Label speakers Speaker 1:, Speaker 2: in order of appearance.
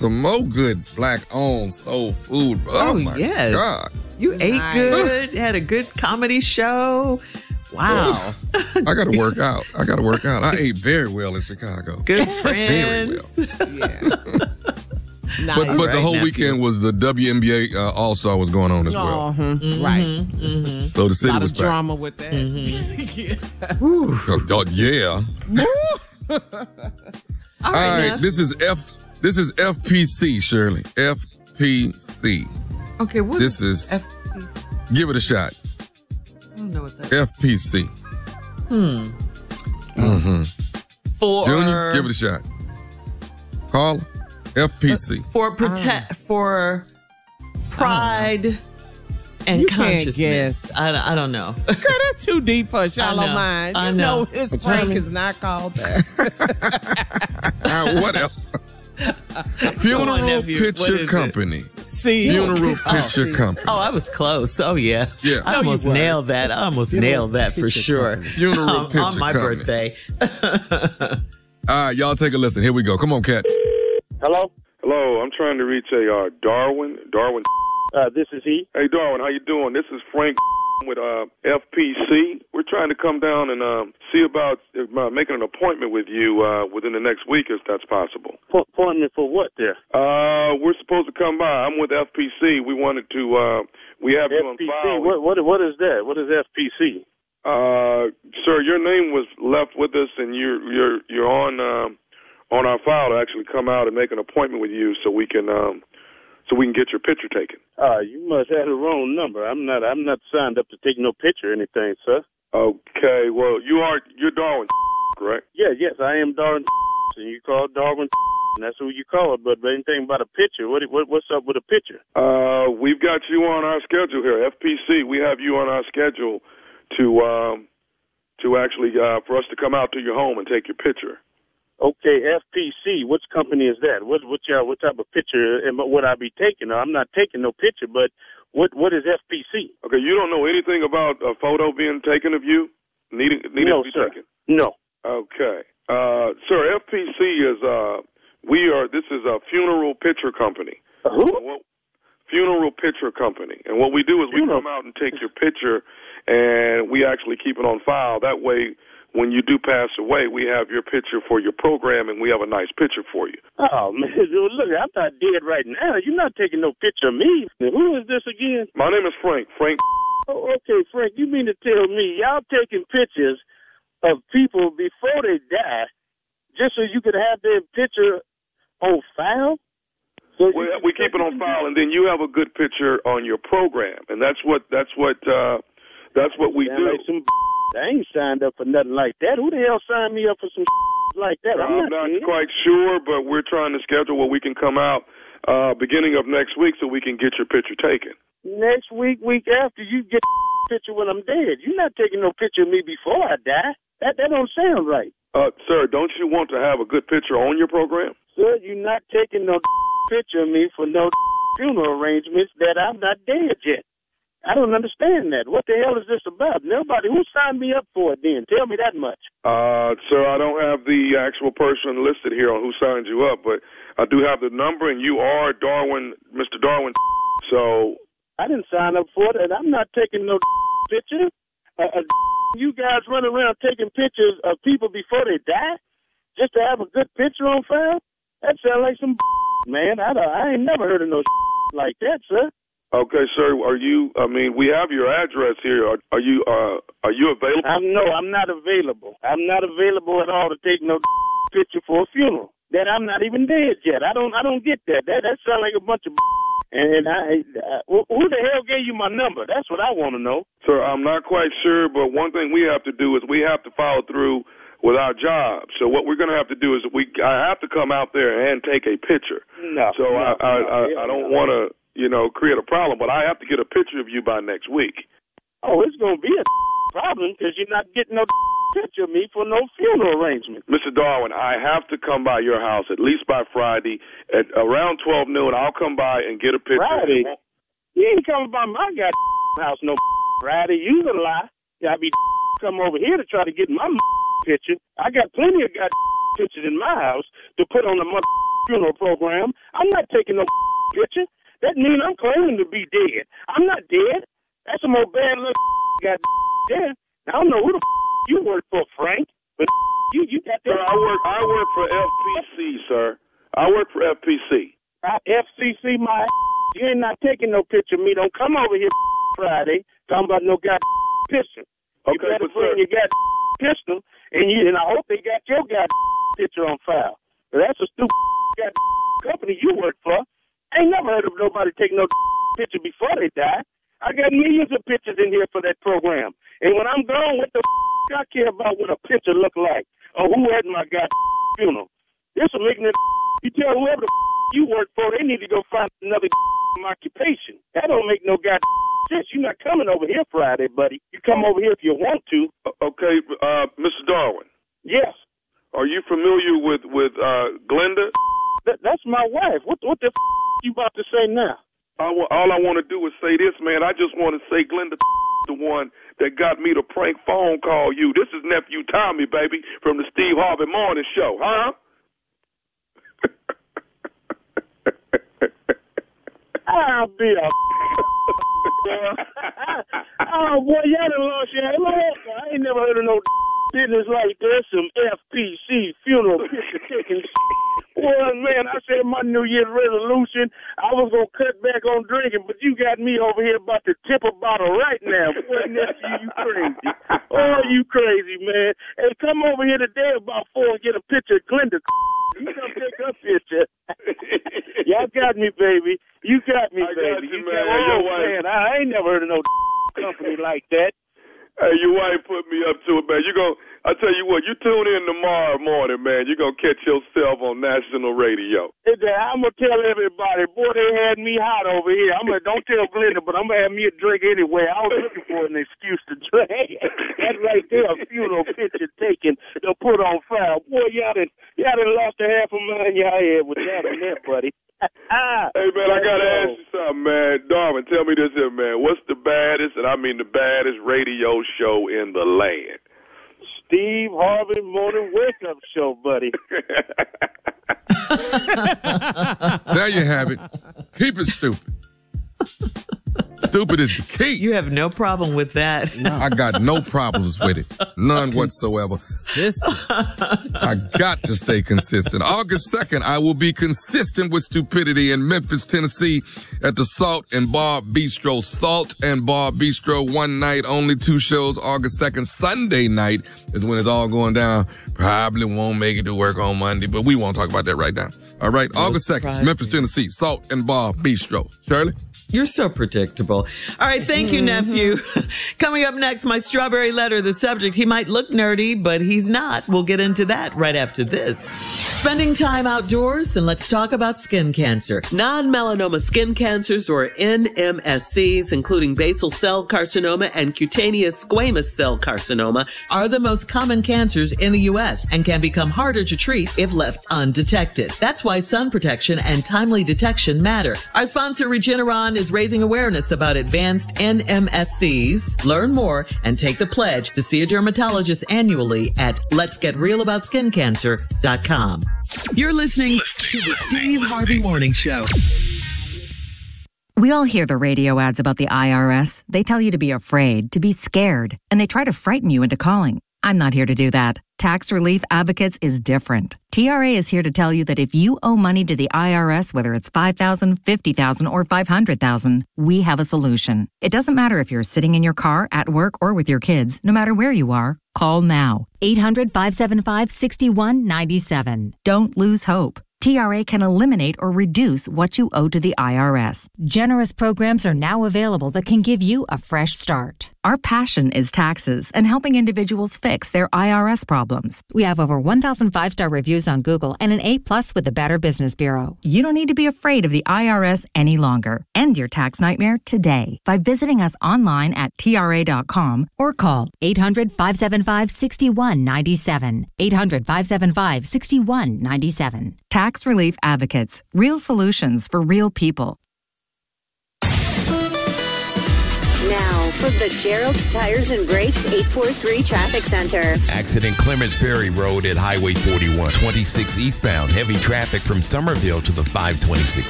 Speaker 1: some more good black-owned soul food. Oh my
Speaker 2: yes.
Speaker 1: God.
Speaker 2: You ate good, had a good comedy show. Wow.
Speaker 1: I got to work out. I ate very well in Chicago.
Speaker 2: Good friends.
Speaker 1: Very well.
Speaker 3: Yeah. Nice.
Speaker 1: But the whole weekend was the WNBA All-Star was going on as well.
Speaker 3: Right.
Speaker 2: Mm-hmm.
Speaker 1: So the city
Speaker 3: A lot
Speaker 1: was
Speaker 3: of
Speaker 1: packed.
Speaker 3: drama with that.
Speaker 1: Yeah. All right, this is FPC, Shirley. FPC.
Speaker 2: Okay, what
Speaker 1: This is
Speaker 2: FPC?
Speaker 1: Give it a shot.
Speaker 2: I don't know what that is.
Speaker 1: FPC.
Speaker 2: For
Speaker 1: Junior, give it a shot. Carla, FPC.
Speaker 2: for pride and
Speaker 3: You can't
Speaker 2: consciousness.
Speaker 3: guess.
Speaker 2: I don't know.
Speaker 3: Girl, that's too deep for a shallow mind.
Speaker 2: I
Speaker 3: You
Speaker 2: know.
Speaker 3: know his Frank is not called that.
Speaker 1: What else? Funeral
Speaker 2: nephew. What
Speaker 1: Picture
Speaker 2: is it?
Speaker 1: Company.
Speaker 3: See,
Speaker 1: Funeral Picture Company.
Speaker 2: Oh, I was close. Oh, yeah.
Speaker 1: Yeah.
Speaker 2: I almost nailed that. Nailed that for sure.
Speaker 1: Funeral Picture
Speaker 2: on my
Speaker 1: Company.
Speaker 2: birthday.
Speaker 1: All right, y'all take a listen. Here we go. Come on, Cat.
Speaker 4: Hello? Hello, I'm trying to reach a Darwin.
Speaker 5: This is he.
Speaker 4: Hey, Darwin, how you doing? This is Frank with FPC. We're trying to come down and see about making an appointment with you within the next week, if that's possible.
Speaker 5: Appointment for what there?
Speaker 4: We're supposed to come by. I'm with FPC. We wanted to, we have you on
Speaker 5: FPC?
Speaker 4: file.
Speaker 5: What is that? What is FPC?
Speaker 4: Sir, your name was left with us, and you're on our file to actually come out and make an appointment with you so we can get your picture taken.
Speaker 5: You must have the wrong number. I'm not signed up to take no picture or anything, sir.
Speaker 4: Okay, well, you're Darwin, correct?
Speaker 5: Yes, I am Darwin, and you call Darwin, and that's who you call it. But anything about a picture? What's up with a picture?
Speaker 4: We've got you on our schedule here, FPC. We have you on our schedule to actually for us to come out to your home and take your picture.
Speaker 5: Okay, FPC. Which company is that? What type of picture would I be taking? I'm not taking no picture, but what is FPC?
Speaker 4: Okay, you don't know anything about a photo being taken of you needing
Speaker 5: No,
Speaker 4: to be
Speaker 5: sir.
Speaker 4: taken?
Speaker 5: No.
Speaker 4: Okay, sir. FPC is this is a funeral picture company.
Speaker 5: Who?
Speaker 4: Funeral Picture Company, and what we do is we come out and take your picture, and we actually keep it on file. That way, when you do pass away, we have your picture for your program, and we have a nice picture for you.
Speaker 5: Oh, man, look, I'm not dead right now. You're not taking no picture of me. Who is this again?
Speaker 4: My name is Frank.
Speaker 5: Oh, okay, Frank, you mean to tell me y'all taking pictures of people before they die just so you could have their picture on file? So
Speaker 4: we keep it on file, and then you have a good picture on your program, and that's what we do.
Speaker 5: Like I ain't signed up for nothing like that. Who the hell signed me up for some like that?
Speaker 4: I'm not quite sure, but we're trying to schedule where we can come out beginning of next week so we can get your picture taken.
Speaker 5: Next week after, you get a picture when I'm dead. You're not taking no picture of me before I die. That don't sound right.
Speaker 4: Sir, don't you want to have a good picture on your program?
Speaker 5: Sir, you're not taking no picture of me for no funeral arrangements that I'm not dead yet. I don't understand that. What the hell is this about? Nobody. Who signed me up for it then? Tell me that much.
Speaker 4: Sir, I don't have the actual person listed here on who signed you up, but I do have the number, and you are Darwin, Mr. Darwin. So
Speaker 5: I didn't sign up for it, and I'm not taking no picture. You guys run around taking pictures of people before they die just to have a good picture on file? That sounds like some man. I ain't never heard of no like that, sir.
Speaker 4: Okay, sir. We have your address here. Are you available?
Speaker 5: I'm not available. I'm not available at all to take no picture for a funeral. That I'm not even dead yet. I don't get that. That sounds like a bunch of and who the hell gave you my number? That's what I want to know.
Speaker 4: Sir, I'm not quite sure, but one thing we have to do is we have to follow through with our job. So what we're going to have to do is I have to come out there and take a picture.
Speaker 5: No.
Speaker 4: So I don't want to, create a problem, but I have to get a picture of you by next week.
Speaker 5: Oh, it's going to be a problem because you're not getting no picture of me for no funeral arrangement.
Speaker 4: Mr. Darwin, I have to come by your house at least by Friday at around 12 noon. I'll come by and get a picture.
Speaker 5: Friday? You ain't coming by my house no Friday. You a lie. I be come over here to try to get my picture. I got plenty of pictures in my house to put on the funeral program. I'm not taking no picture. That means I'm claiming to be dead. I'm not dead. That's some old bad luck got dead. I don't know who the you work for, Frank, but you got that.
Speaker 4: Sir, I work for FPC, sir. I work for FPC.
Speaker 5: FCC, my you ain't not taking no picture of me. Don't come over here Friday talking about no picture. You better bring your pistol, and I hope they got your picture on file. That's a stupid company you work for. I ain't never heard of nobody taking no picture before they die. I got millions of pictures in here for that program. And when I'm gone, what the I care about what a picture look like or who had my funeral. This will make it. You tell whoever the you work for, they need to go find another occupation. That don't make no sense. You're not coming over here Friday, buddy. You come over here if you want to.
Speaker 4: Okay, Mr. Darwin.
Speaker 5: Yes.
Speaker 4: Are you familiar with Glenda?
Speaker 5: That's my wife. What the you about to say now?
Speaker 4: All I want to do is say this, man. I just want to say Glenda the one that got me to prank phone call you. This is nephew Tommy, baby, from the Steve Harvey Morning Show, huh?
Speaker 5: I'll be a oh boy, y'all done lost your head. I ain't never heard of no business like this. Some FPC funeral picture taking. Well, man, I said my New Year's resolution, I was going to cut back on drinking, but you got me over here about to tip a bottle right now. Boy, nephew, you crazy. Oh, you crazy, man. Hey, come over here today about 4 and get a picture of Glenda. You come take a picture. Y'all got me, baby. You got me, baby.
Speaker 4: Got you, man. Your wife.
Speaker 5: Man, I ain't never heard of no company like that.
Speaker 4: Hey, your wife put me up to it, man. I tell you what, you tune in tomorrow morning, man. You're going to catch yourself on national radio.
Speaker 5: I'm going to tell everybody, boy, they had me hot over here. Don't tell Glenda, but I'm going to have me a drink anyway. I was looking for an excuse to drink. That's right there, a funeral picture taken to put on file. Boy, y'all done lost a half a mind y'all had with that and that, buddy.
Speaker 4: Hey, man, I got to ask you something, man. Darwin, tell me this here, man. What's the baddest, and I mean the baddest radio show in the land?
Speaker 5: Steve Harvey Morning Wake Up Show, buddy.
Speaker 1: There you have it. Keep it stupid. Stupid is the key.
Speaker 2: You have no problem with that.
Speaker 1: No. I got no problems with it. None whatsoever. I got to stay consistent. August 2nd, I will be consistent with stupidity in Memphis, Tennessee at the Salt and Bar Bistro. Salt and Bar Bistro, one night, only 2 shows. August 2nd, Sunday night is when it's all going down. Probably won't make it to work on Monday, but we won't talk about that right now. All right, August 2nd, Memphis, Tennessee, Salt and Bar Bistro. Shirley?
Speaker 2: You're so predictable. All right, thank you, nephew. Coming up next, my strawberry letter. The subject, he might look nerdy, but he's not. We'll get into that right after this. Spending time outdoors, and let's talk about skin cancer. Non-melanoma skin cancers, or NMSCs, including basal cell carcinoma and cutaneous squamous cell carcinoma, are the most common cancers in the U.S. and can become harder to treat if left undetected. That's why sun protection and timely detection matter. Our sponsor, Regeneron, is raising awareness about advanced NMSCs. Learn more and take the pledge to see a dermatologist annually at letsgetrealaboutSkinCancer.com. You're listening to the Steve Harvey Morning Show.
Speaker 6: We all hear the radio ads about the IRS. They tell you to be afraid, to be scared, and they try to frighten you into calling. I'm not here to do that. Tax Relief Advocates is different. TRA is here to tell you that if you owe money to the IRS, whether it's $5,000, $50,000, or $500,000, we have a solution. It doesn't matter if you're sitting in your car, at work, or with your kids. No matter where you are, call now. 800-575-6197. Don't lose hope. TRA can eliminate or reduce what you owe to the IRS.
Speaker 7: Generous programs are now available that can give you a fresh start.
Speaker 6: Our passion is taxes and helping individuals fix their IRS problems.
Speaker 7: We have over 1,000 5-star reviews on Google and an A+ with the Better Business Bureau.
Speaker 6: You don't need to be afraid of the IRS any longer. End your tax nightmare today by visiting us online at TRA.com or call 800-575-6197. 800-575-6197. Tax Relief Advocates. Real solutions for real people.
Speaker 8: Now, from the Gerald's Tires and Brakes 843 Traffic Center.
Speaker 9: Accident Clements Ferry Road at Highway 41. 26 eastbound. Heavy traffic from Somerville to the 526